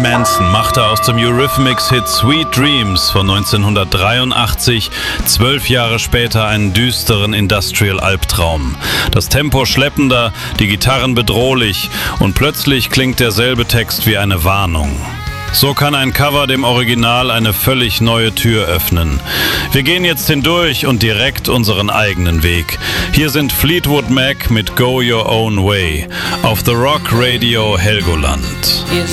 Manson machte aus dem Eurythmics-Hit Sweet Dreams von 1983 12 Jahre später einen düsteren Industrial-Albtraum. Das Tempo schleppender, die Gitarren bedrohlich und plötzlich klingt derselbe Text wie eine Warnung. So kann ein Cover dem Original eine völlig neue Tür öffnen. Wir gehen jetzt hindurch und direkt unseren eigenen Weg. Hier sind Fleetwood Mac mit Go Your Own Way auf The Rock Radio Helgoland. Is